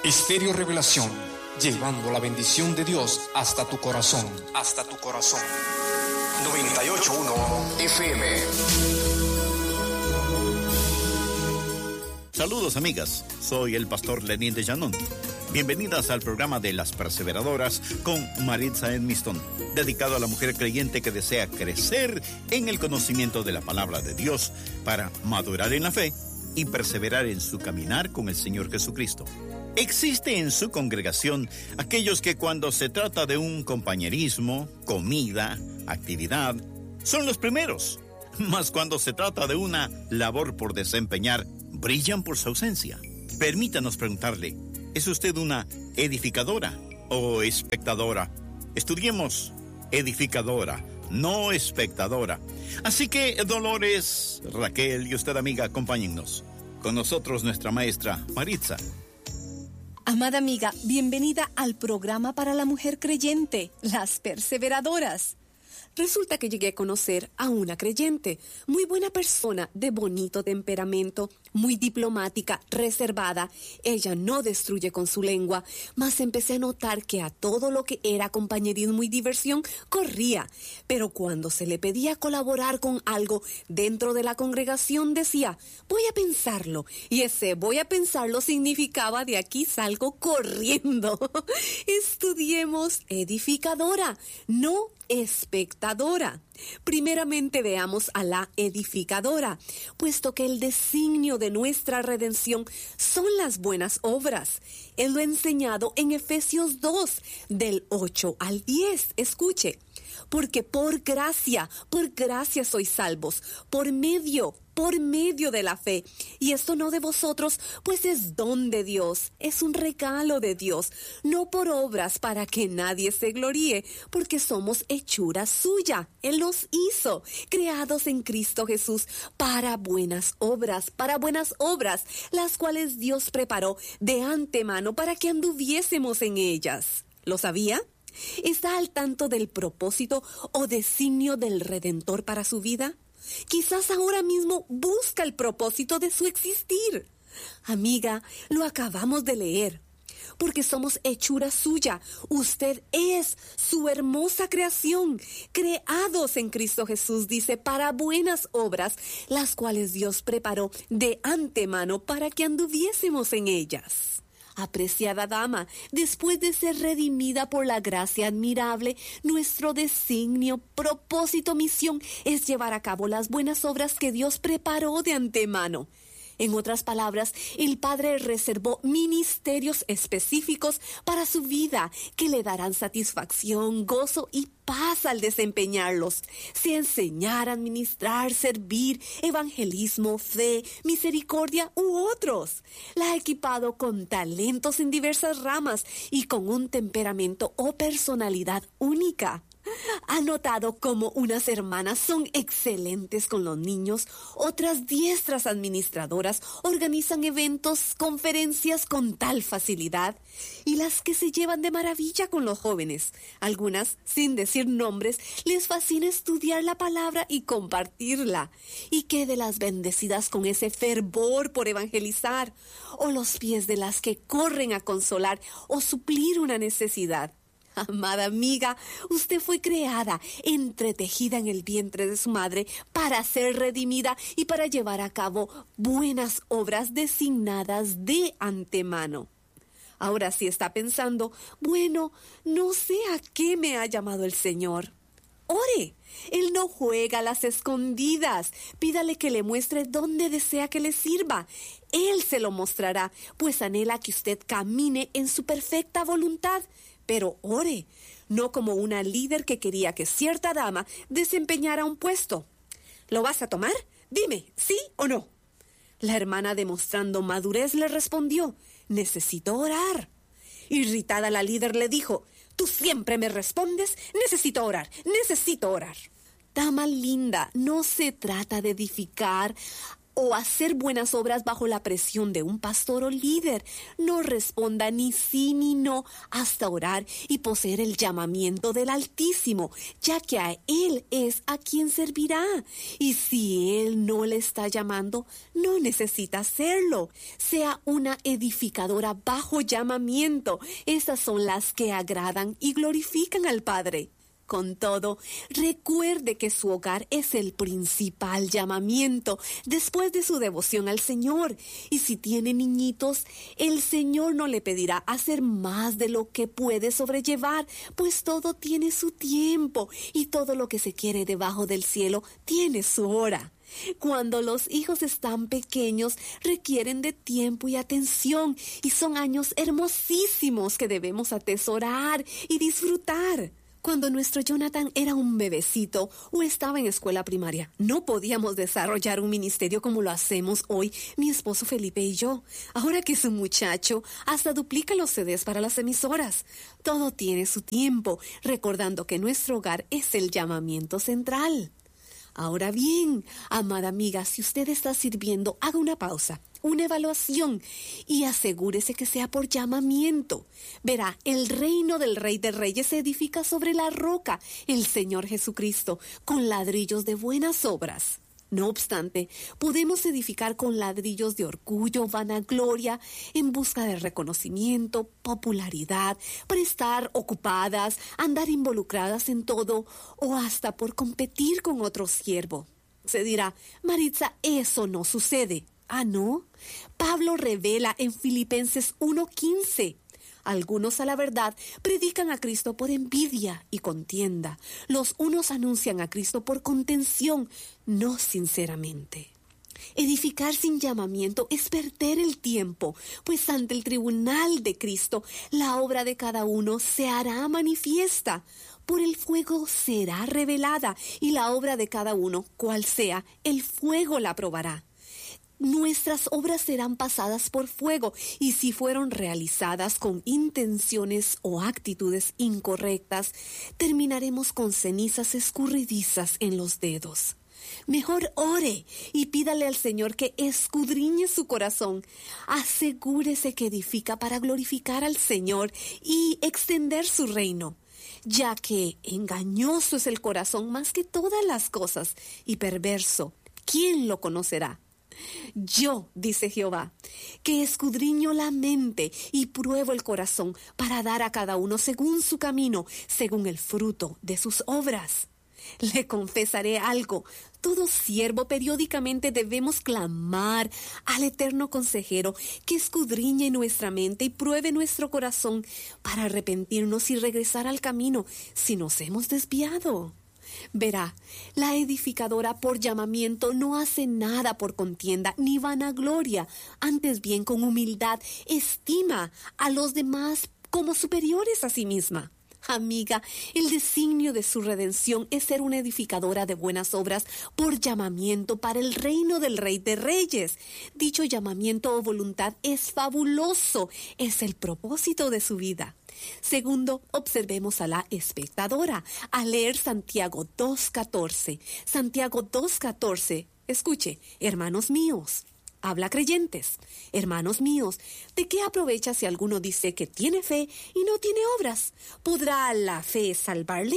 Estéreo Revelación, llevando la bendición de Dios hasta tu corazón. Hasta tu corazón. 98.1 FM. Saludos, amigas. Soy el pastor Lenín de Llanón. Bienvenidas al programa de Las Perseveradoras con Maritza Edmiston, dedicado a la mujer creyente que desea crecer en el conocimiento de la palabra de Dios para madurar en la fe y perseverar en su caminar con el Señor Jesucristo. Existe en su congregación aquellos que cuando se trata de un compañerismo, comida, actividad, son los primeros. Mas cuando se trata de una labor por desempeñar, brillan por su ausencia. Permítanos preguntarle, ¿es usted una edificadora o espectadora? Estudiemos edificadora, no espectadora. Así que, Dolores, Raquel y usted, amiga, acompáñennos. Con nosotros nuestra maestra Maritza. Amada amiga, bienvenida al programa para la mujer creyente, Las Perseveradoras. Resulta que llegué a conocer a una creyente, muy buena persona, de bonito temperamento, muy diplomática, reservada. Ella no destruye con su lengua, mas empecé a notar que a todo lo que era compañerismo y diversión corría. Pero cuando se le pedía colaborar con algo dentro de la congregación decía, voy a pensarlo. Y ese voy a pensarlo significaba de aquí salgo corriendo. Estudiemos edificadora, no espectadora. Primeramente veamos a la edificadora, puesto que el designio de nuestra redención son las buenas obras. Él lo ha enseñado en Efesios 2, del 8 al 10. Escuche, porque por gracia sois salvos, por medio de la fe. Y esto no de vosotros, pues es don de Dios, es un regalo de Dios, no por obras para que nadie se gloríe, porque somos hechura suya. Él nos hizo, creados en Cristo Jesús, para buenas obras, las cuales Dios preparó de antemano para que anduviésemos en ellas. ¿Lo sabía? ¿Está al tanto del propósito o designio del Redentor para su vida? Quizás ahora mismo busca el propósito de su existir. Amiga, lo acabamos de leer. Porque somos hechura suya. Usted es su hermosa creación, creados en Cristo Jesús, dice, para buenas obras, las cuales Dios preparó de antemano para que anduviésemos en ellas. Apreciada dama, después de ser redimida por la gracia admirable, nuestro designio, propósito, misión es llevar a cabo las buenas obras que Dios preparó de antemano. En otras palabras, el Padre reservó ministerios específicos para su vida que le darán satisfacción, gozo y paz al desempeñarlos. Sea enseñar, administrar, servir, evangelismo, fe, misericordia u otros. La ha equipado con talentos en diversas ramas y con un temperamento o personalidad única. Ha notado cómo unas hermanas son excelentes con los niños, otras diestras administradoras organizan eventos, conferencias con tal facilidad, y las que se llevan de maravilla con los jóvenes. Algunas, sin decir nombres, les fascina estudiar la palabra y compartirla. Y qué de las bendecidas con ese fervor por evangelizar, o los pies de las que corren a consolar o suplir una necesidad. Amada amiga, usted fue creada, entretejida en el vientre de su madre para ser redimida y para llevar a cabo buenas obras designadas de antemano. Ahora sí está pensando, bueno, no sé a qué me ha llamado el Señor. Ore, Él no juega a las escondidas. Pídale que le muestre dónde desea que le sirva. Él se lo mostrará, pues anhela que usted camine en su perfecta voluntad. Pero ore, no como una líder que quería que cierta dama desempeñara un puesto. ¿Lo vas a tomar? Dime, ¿sí o no? La hermana, demostrando madurez, le respondió, necesito orar. Irritada, la líder le dijo, tú siempre me respondes, necesito orar, necesito orar. Dama linda, no se trata de edificar o hacer buenas obras bajo la presión de un pastor o líder. No responda ni sí ni no hasta orar y poseer el llamamiento del Altísimo, ya que a Él es a quien servirá. Y si Él no le está llamando, no necesita hacerlo. Sea una edificadora bajo llamamiento. Esas son las que agradan y glorifican al Padre. Con todo, recuerde que su hogar es el principal llamamiento después de su devoción al Señor. Y si tiene niñitos, el Señor no le pedirá hacer más de lo que puede sobrellevar, pues todo tiene su tiempo y todo lo que se quiere debajo del cielo tiene su hora. Cuando los hijos están pequeños, requieren de tiempo y atención, y son años hermosísimos que debemos atesorar y disfrutar. Cuando nuestro Jonathan era un bebecito o estaba en escuela primaria, no podíamos desarrollar un ministerio como lo hacemos hoy mi esposo Felipe y yo. Ahora que es un muchacho, hasta duplica los CDs para las emisoras. Todo tiene su tiempo, recordando que nuestro hogar es el llamamiento central. Ahora bien, amada amiga, si usted está sirviendo, haga una pausa, una evaluación y asegúrese que sea por llamamiento. Verá, el reino del Rey de Reyes se edifica sobre la roca, el Señor Jesucristo, con ladrillos de buenas obras. No obstante, podemos edificar con ladrillos de orgullo, vanagloria, en busca de reconocimiento, popularidad, para estar ocupadas, andar involucradas en todo o hasta por competir con otro siervo. Se dirá, Maritza, eso no sucede. ¿Ah, no? Pablo revela en Filipenses 1:15. Algunos, a la verdad, predican a Cristo por envidia y contienda. Los unos anuncian a Cristo por contención, no sinceramente. Edificar sin llamamiento es perder el tiempo, pues ante el tribunal de Cristo, la obra de cada uno se hará manifiesta. Por el fuego será revelada, y la obra de cada uno, cual sea, el fuego la probará. Nuestras obras serán pasadas por fuego, y si fueron realizadas con intenciones o actitudes incorrectas, terminaremos con cenizas escurridizas en los dedos. Mejor ore y pídale al Señor que escudriñe su corazón. Asegúrese que edifica para glorificar al Señor y extender su reino, ya que engañoso es el corazón más que todas las cosas y perverso. ¿Quién lo conocerá? Yo, dice Jehová, que escudriño la mente y pruebo el corazón para dar a cada uno según su camino, según el fruto de sus obras. Le confesaré algo. Todo siervo periódicamente debemos clamar al eterno consejero que escudriñe nuestra mente y pruebe nuestro corazón para arrepentirnos y regresar al camino si nos hemos desviado. Verá, la edificadora por llamamiento no hace nada por contienda ni vanagloria, antes bien con humildad estima a los demás como superiores a sí misma. Amiga, el designio de su redención es ser una edificadora de buenas obras por llamamiento para el reino del Rey de Reyes. Dicho llamamiento o voluntad es fabuloso, es el propósito de su vida. Segundo, observemos a la espectadora, al leer Santiago 2:14. Santiago 2:14, escuche, hermanos míos. Habla creyentes, hermanos míos, ¿de qué aprovecha si alguno dice que tiene fe y no tiene obras? ¿Podrá la fe salvarle?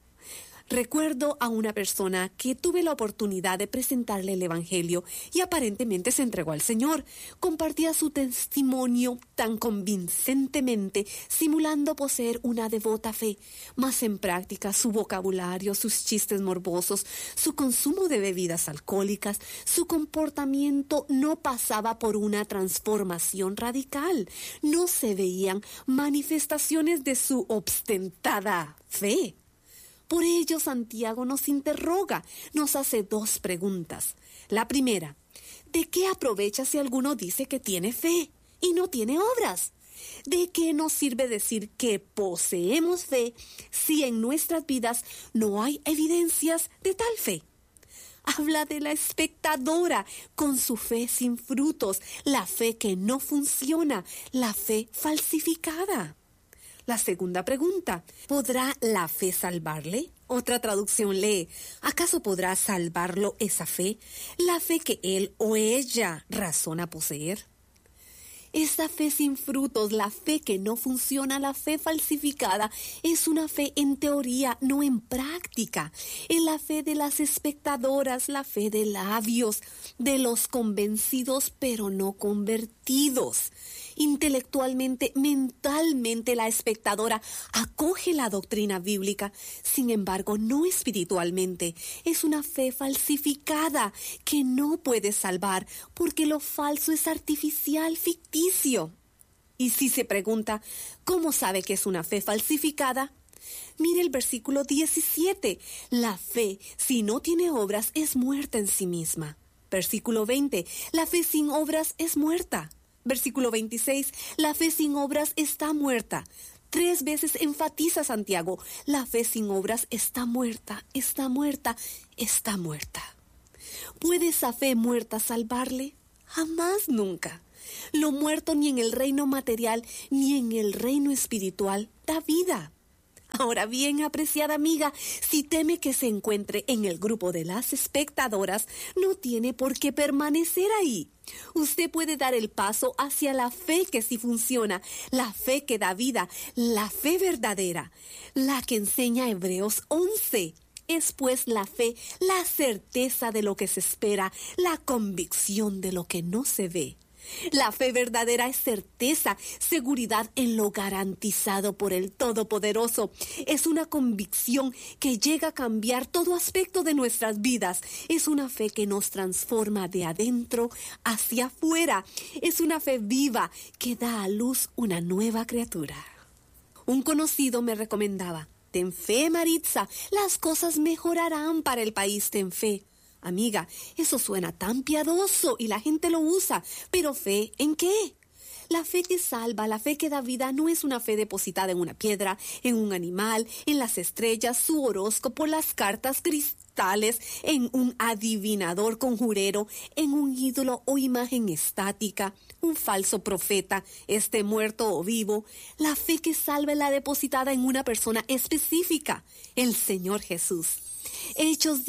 Recuerdo a una persona que tuve la oportunidad de presentarle el Evangelio y aparentemente se entregó al Señor. Compartía su testimonio tan convincentemente, simulando poseer una devota fe, mas en práctica su vocabulario, sus chistes morbosos, su consumo de bebidas alcohólicas, su comportamiento no pasaba por una transformación radical. No se veían manifestaciones de su ostentada fe. Por ello, Santiago nos interroga, nos hace dos preguntas. La primera, ¿de qué aprovecha si alguno dice que tiene fe y no tiene obras? ¿De qué nos sirve decir que poseemos fe si en nuestras vidas no hay evidencias de tal fe? Habla de la espectadora con su fe sin frutos, la fe que no funciona, la fe falsificada. La segunda pregunta, ¿podrá la fe salvarle? Otra traducción lee, ¿acaso podrá salvarlo esa fe? La fe que él o ella razona poseer. Esta fe sin frutos, la fe que no funciona, la fe falsificada, es una fe en teoría, no en práctica. Es la fe de las espectadoras, la fe de labios, de los convencidos pero no convertidos. Intelectualmente, mentalmente, la espectadora acoge la doctrina bíblica, sin embargo, no espiritualmente. Es una fe falsificada que no puede salvar porque lo falso es artificial, ficticio. Y si se pregunta, ¿cómo sabe que es una fe falsificada? Mire el versículo 17. La fe, si no tiene obras, es muerta en sí misma. Versículo 20. La fe sin obras es muerta. Versículo 26, la fe sin obras está muerta. 3 veces enfatiza Santiago, la fe sin obras está muerta, está muerta, está muerta. ¿Puede esa fe muerta salvarle? Jamás, nunca. Lo muerto ni en el reino material ni en el reino espiritual da vida. Ahora bien, apreciada amiga, si teme que se encuentre en el grupo de las espectadoras, no tiene por qué permanecer ahí. Usted puede dar el paso hacia la fe que sí funciona, la fe que da vida, la fe verdadera, la que enseña Hebreos 11. Es pues la fe, la certeza de lo que se espera, la convicción de lo que no se ve. La fe verdadera es certeza, seguridad en lo garantizado por el Todopoderoso. Es una convicción que llega a cambiar todo aspecto de nuestras vidas. Es una fe que nos transforma de adentro hacia afuera. Es una fe viva que da a luz una nueva criatura. Un conocido me recomendaba, ten fe, Maritza, las cosas mejorarán para el país, ten fe. Amiga, eso suena tan piadoso y la gente lo usa, pero ¿fe en qué? La fe que salva, la fe que da vida no es una fe depositada en una piedra, en un animal, en las estrellas, su horóscopo, las cartas cristales, en un adivinador conjurero, en un ídolo o imagen estática, un falso profeta, esté muerto o vivo. La fe que salva es la depositada en una persona específica, el Señor Jesús. Hechos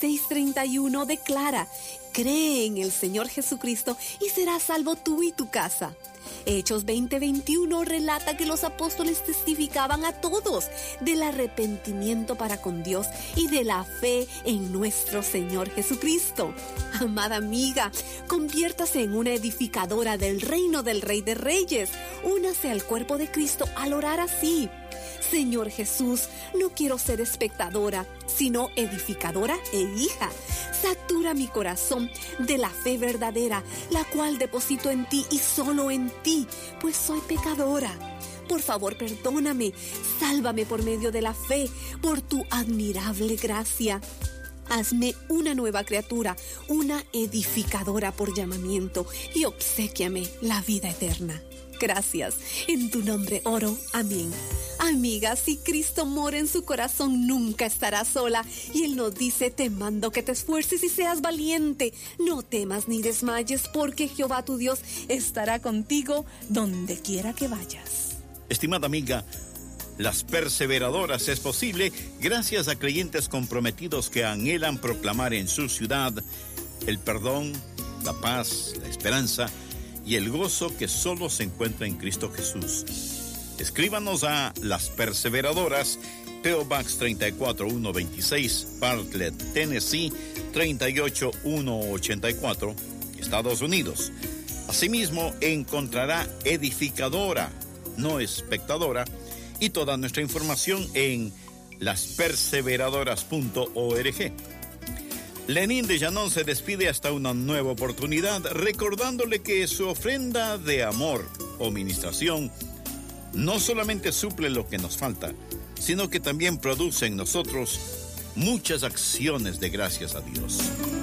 16:31 declara, cree en el Señor Jesucristo y serás salvo tú y tu casa. Hechos 20:21 relata que los apóstoles testificaban a todos del arrepentimiento para con Dios y de la fe en nuestro Señor Jesucristo. Amada amiga, conviértase en una edificadora del reino del Rey de Reyes. Únase al cuerpo de Cristo al orar así. Señor Jesús, no quiero ser espectadora, sino edificadora e hija. Satura mi corazón de la fe verdadera, la cual deposito en ti y solo en ti, pues soy pecadora. Por favor, perdóname, sálvame por medio de la fe, por tu admirable gracia. Hazme una nueva criatura, una edificadora por llamamiento, y obséquiame la vida eterna. Gracias. En tu nombre oro. Amén. Amiga, si Cristo mora en su corazón, nunca estará sola. Y Él nos dice, te mando que te esfuerces y seas valiente. No temas ni desmayes, porque Jehová tu Dios estará contigo donde quiera que vayas. Estimada amiga, Las Perseveradoras es posible gracias a creyentes comprometidos que anhelan proclamar en su ciudad el perdón, la paz, la esperanza y el gozo que solo se encuentra en Cristo Jesús. Escríbanos a Las Perseveradoras, P.O. Box 34126, Bartlett, Tennessee 38184, Estados Unidos. Asimismo, encontrará edificadora, no espectadora, y toda nuestra información en lasperseveradoras.org. Lenín de Llanón se despide hasta una nueva oportunidad, recordándole que su ofrenda de amor o ministración no solamente suple lo que nos falta, sino que también produce en nosotros muchas acciones de gracias a Dios.